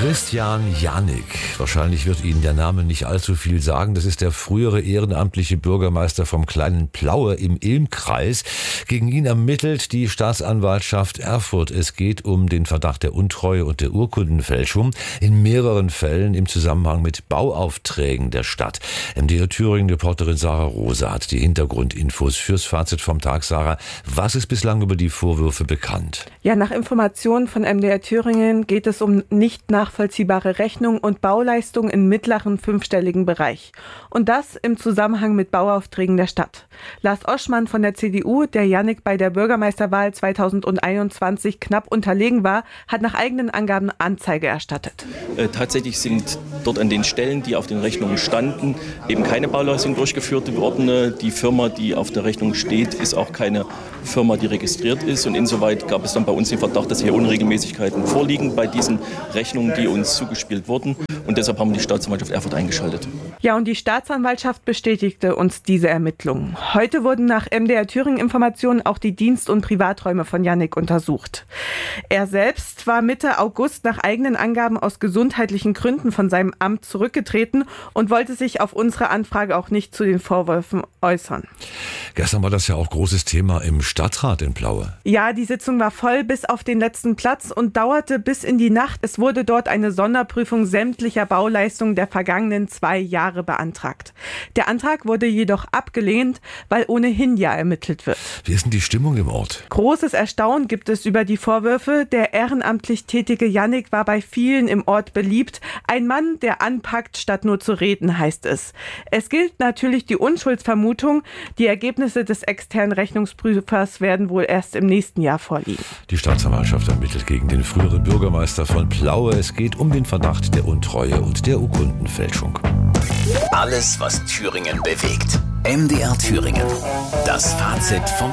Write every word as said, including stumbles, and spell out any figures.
Christian Jannig. Wahrscheinlich wird Ihnen der Name nicht allzu viel sagen. Das ist der frühere ehrenamtliche Bürgermeister vom kleinen Plaue im Ilmkreis. Gegen ihn ermittelt die Staatsanwaltschaft Erfurt. Es geht um den Verdacht der Untreue und der Urkundenfälschung in mehreren Fällen im Zusammenhang mit Bauaufträgen der Stadt. M D R Thüringen-Reporterin Sarah Rose hat die Hintergrundinfos fürs Fazit vom Tag. Sarah, was ist bislang über die Vorwürfe bekannt? Ja, nach Informationen von M D R Thüringen geht es um nicht nachvollziehbare Rechnungen und Bauleistungen im mittleren fünfstelligen Bereich. Und das im Zusammenhang mit Bauaufträgen der Stadt. Lars Oschmann von der C D U, der Jannig bei der Bürgermeisterwahl zweitausendeinundzwanzig knapp unterlegen war, hat nach eigenen Angaben Anzeige erstattet. Äh, tatsächlich sind dort an den Stellen, die auf den Rechnungen standen, eben keine Bauleistung durchgeführt worden. Die Firma, die auf der Rechnung steht, ist auch keine Firma, die registriert ist. Und insoweit gab es dann bei uns den Verdacht, dass hier Unregelmäßigkeiten vorliegen bei diesen Rechnungen, die uns zugespielt wurden. Und deshalb haben wir die Staatsanwaltschaft Erfurt eingeschaltet. Ja, und die Staatsanwaltschaft bestätigte uns diese Ermittlungen. Heute wurden nach M D R Thüringen Informationen auch die Dienst- und Privaträume von Jannig untersucht. Er selbst war Mitte August nach eigenen Angaben aus gesundheitlichen Gründen von seinem Amt zurückgetreten und wollte sich auf unsere Anfrage auch nicht zu den Vorwürfen äußern. Gestern war das ja auch großes Thema im Stadtrat in Plaue. Ja, die Sitzung war voll bis auf den letzten Platz und dauerte bis in die Nacht. Es wurde dort eine Sonderprüfung sämtlicher Bauleistungen der vergangenen zwei Jahre beantragt. Der Antrag wurde jedoch abgelehnt, weil ohnehin ja ermittelt wird. Wie ist denn die Stimmung im Ort? Großes Erstaunen gibt es über die Vorwürfe. Der ehrenamtlich tätige Jannig war bei vielen im Ort beliebt. Ein Mann, der anpackt, statt nur zu reden, heißt es. Es gilt natürlich die Unschuldsvermutung. Die Ergebnisse des externen Rechnungsprüfers werden wohl erst im nächsten Jahr vorliegen. Die Staatsanwaltschaft ermittelt gegen den früheren Bürgermeister von Plaue. Es geht um den Verdacht der Untreue und der Urkundenfälschung. Alles, was Thüringen bewegt. M D R Thüringen. Das Fazit vom